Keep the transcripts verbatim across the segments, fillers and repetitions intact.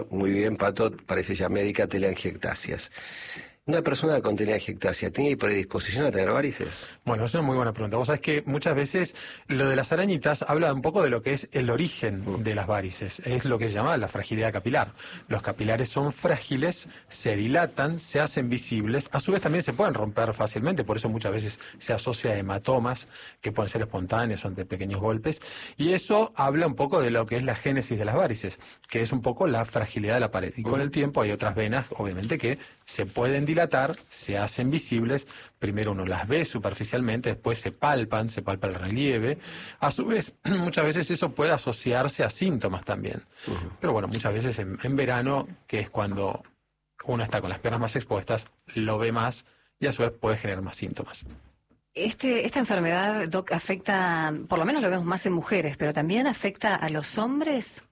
Muy bien, Pato, parece ya médica, telangiectasias. ¿Una persona con telangiectasia tiene predisposición a tener varices? Bueno, es una muy buena pregunta. Vos sabés que muchas veces lo de las arañitas habla un poco de lo que es el origen Mm. de las varices. Es lo que se llama la fragilidad capilar. Los capilares son frágiles, se dilatan, se hacen visibles. A su vez también se pueden romper fácilmente, por eso muchas veces se asocia a hematomas que pueden ser espontáneos o ante pequeños golpes. Y eso habla un poco de lo que es la génesis de las varices, que es un poco la fragilidad de la pared. Y con Mm. el tiempo hay otras venas, obviamente, que se pueden dilatar, se hacen visibles, primero uno las ve superficialmente, después se palpan, se palpa el relieve. A su vez, muchas veces eso puede asociarse a síntomas también. Uh-huh. Pero bueno, muchas veces en, en verano, que es cuando uno está con las piernas más expuestas, lo ve más y a su vez puede generar más síntomas. Este, esta enfermedad, Doc, afecta, por lo menos lo vemos más en mujeres, pero también afecta a los hombres.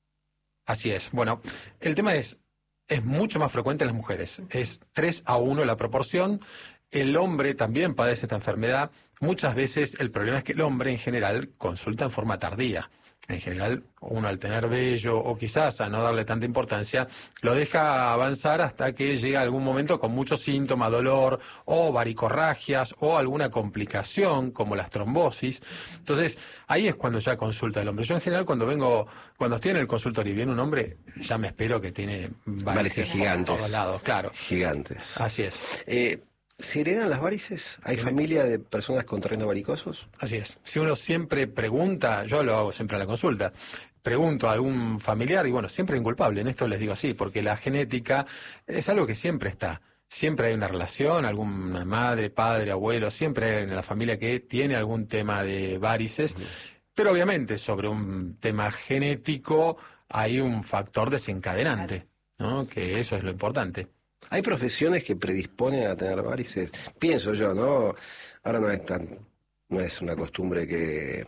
Así es. Bueno, el tema es, es mucho más frecuente en las mujeres. Es tres a uno la proporción. El hombre también padece esta enfermedad. Muchas veces el problema es que el hombre en general consulta en forma tardía. En general, uno al tener vello o quizás a no darle tanta importancia, lo deja avanzar hasta que llega algún momento con muchos síntomas, dolor o varicorragias o alguna complicación como las trombosis. Entonces, ahí es cuando ya consulta el hombre. Yo en general cuando vengo, cuando estoy en el consultorio y viene un hombre, ya me espero que tiene Varices gigantes. por todos lados, claro. Gigantes. Así es. Eh, ¿Se heredan las varices? ¿Hay Sí. familia de personas con terrenos varicosos? Así es. Si uno siempre pregunta, yo lo hago siempre en la consulta, pregunto a algún familiar y bueno, siempre es inculpable, en esto les digo así, porque la genética es algo que siempre está. Siempre hay una relación, alguna madre, padre, abuelo, siempre hay en la familia que tiene algún tema de varices, uh-huh. Pero obviamente sobre un tema genético hay un factor desencadenante, ¿no? Que eso es lo importante. ¿Hay profesiones que predisponen a tener varices? Pienso yo, ¿no? Ahora no es tan, no es una costumbre que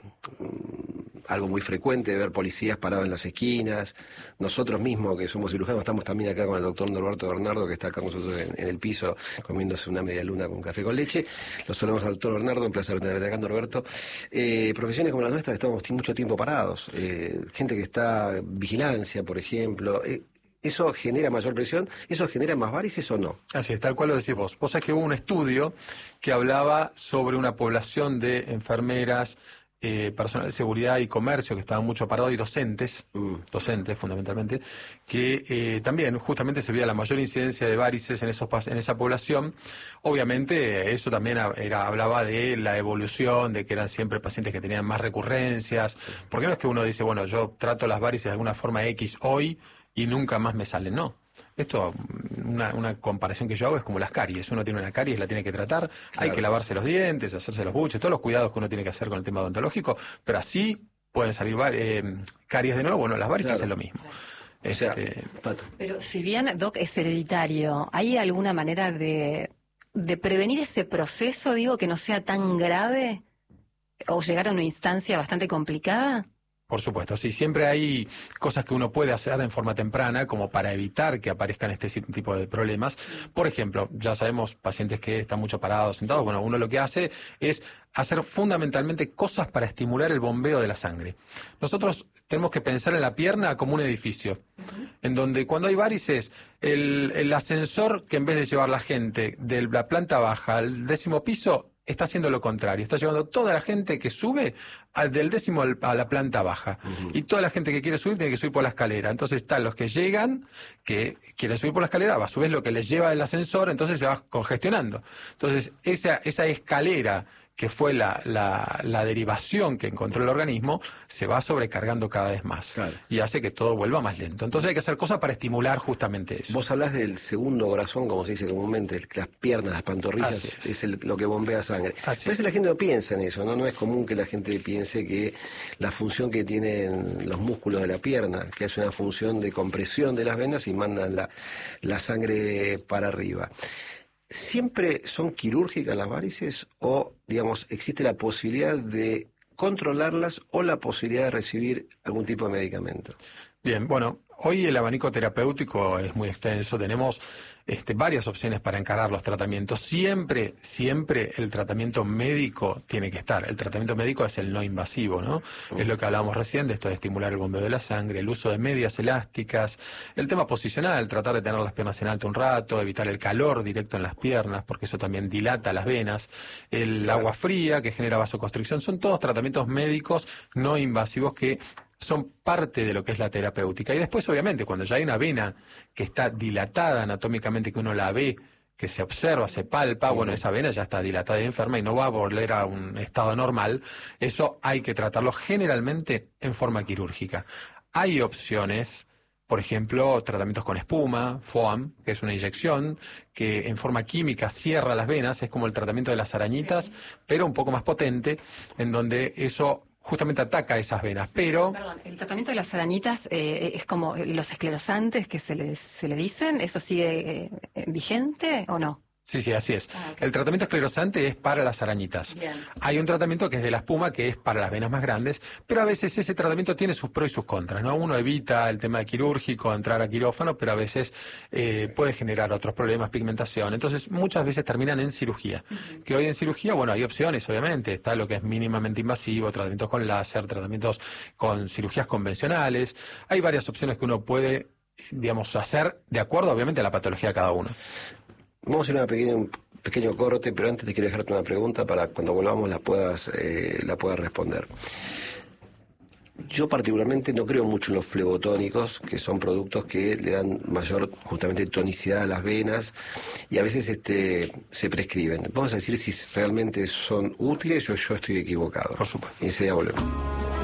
mmm, algo muy frecuente ver policías parados en las esquinas. Nosotros mismos que somos cirujanos estamos también acá con el doctor Norberto Bernardo, que está acá con nosotros en, en el piso comiéndose una media luna con café con leche. Lo saludamos al doctor Bernardo, un placer tenerte acá, Norberto. Eh, profesiones como las nuestras estamos mucho tiempo parados. Eh, gente que está vigilancia, por ejemplo. Eh, ¿Eso genera mayor presión? ¿Eso genera más varices o no? Así es, tal cual lo decís vos. Vos sabés que hubo un estudio que hablaba sobre una población de enfermeras, eh, personal de seguridad y comercio que estaban mucho parados y docentes, mm. docentes fundamentalmente, que eh, también justamente se veía la mayor incidencia de varices en, esos, en esa población. Obviamente eso también era, hablaba de la evolución, de que eran siempre pacientes que tenían más recurrencias, porque no es que uno dice, bueno, yo trato las varices de alguna forma X hoy, y nunca más me sale, no. Esto, una, una comparación que yo hago es como las caries. Uno tiene una caries, la tiene que tratar, claro. Hay que lavarse los dientes, hacerse los buches, todos los cuidados que uno tiene que hacer con el tema odontológico, pero así pueden salir eh, caries de nuevo. Bueno, las varices claro. Es lo mismo. O sea, este, pero si bien, Doc, es hereditario, ¿hay alguna manera de, de prevenir ese proceso, digo, que no sea tan grave o llegar a una instancia bastante complicada? Por supuesto, sí, siempre hay cosas que uno puede hacer en forma temprana como para evitar que aparezcan este tipo de problemas. Por ejemplo, ya sabemos pacientes que están mucho parados, sentados, bueno, uno lo que hace es hacer fundamentalmente cosas para estimular el bombeo de la sangre. Nosotros tenemos que pensar en la pierna como un edificio, uh-huh. En donde cuando hay varices, el, el ascensor que en vez de llevar la gente de la planta baja al décimo piso, está haciendo lo contrario, está llevando toda la gente que sube al, del décimo al, a la planta baja. Uh-huh. Y toda la gente que quiere subir tiene que subir por la escalera. Entonces están los que llegan, que quieren subir por la escalera, a su vez lo que les lleva el ascensor, entonces se va congestionando. Entonces esa, esa escalera que fue la, la, la derivación que encontró el organismo, se va sobrecargando cada vez más. Claro. Y hace que todo vuelva más lento. Entonces hay que hacer cosas para estimular justamente eso. Vos hablás del segundo corazón, como se dice comúnmente, las piernas, las pantorrillas, es, es el, lo que bombea sangre. A veces la gente no piensa en eso, ¿no? No es común que la gente piense que la función que tienen los músculos de la pierna, que es una función de compresión de las venas y mandan la, la sangre para arriba. ¿Siempre son quirúrgicas las varices o, digamos, existe la posibilidad de controlarlas o la posibilidad de recibir algún tipo de medicamento? Bien, bueno, hoy el abanico terapéutico es muy extenso, tenemos este, varias opciones para encarar los tratamientos. Siempre, siempre el tratamiento médico tiene que estar. El tratamiento médico es el no invasivo, ¿no? Uh. Es lo que hablábamos recién de esto de estimular el bombeo de la sangre, el uso de medias elásticas, el tema posicional, tratar de tener las piernas en alto un rato, evitar el calor directo en las piernas, porque eso también dilata las venas, el claro. agua fría que genera vasoconstricción, son todos tratamientos médicos no invasivos que son parte de lo que es la terapéutica. Y después, obviamente, cuando ya hay una vena que está dilatada anatómicamente, que uno la ve, que se observa, se palpa, uh-huh. bueno, esa vena ya está dilatada y enferma y no va a volver a un estado normal, eso hay que tratarlo generalmente en forma quirúrgica. Hay opciones, por ejemplo, tratamientos con espuma, foam, que es una inyección que en forma química cierra las venas, es como el tratamiento de las arañitas, sí. pero un poco más potente, en donde eso justamente ataca esas venas, pero... Perdón, el tratamiento de las arañitas eh, es como los esclerosantes que se les se le dicen, ¿eso sigue eh, vigente o no? Sí, sí, así es. Ah, okay. El tratamiento esclerosante es para las arañitas. Bien. Hay un tratamiento que es de la espuma, que es para las venas más grandes, pero a veces ese tratamiento tiene sus pros y sus contras, ¿no? Uno evita el tema de quirúrgico, entrar a quirófano, pero a veces eh, puede generar otros problemas, pigmentación. Entonces, muchas veces terminan en cirugía. Uh-huh. Que hoy en cirugía, bueno, hay opciones, obviamente. Está lo que es mínimamente invasivo, tratamientos con láser, tratamientos con cirugías convencionales. Hay varias opciones que uno puede, digamos, hacer de acuerdo, obviamente, a la patología de cada uno. Vamos a hacer una pequeña, un pequeño corte, pero antes te quiero dejarte una pregunta para cuando volvamos la puedas, eh, la puedas responder. Yo particularmente no creo mucho en los flebotónicos, que son productos que le dan mayor justamente tonicidad a las venas y a veces este se prescriben. Vamos a decir si realmente son útiles o yo estoy equivocado. Por supuesto. Y enseguida volvemos.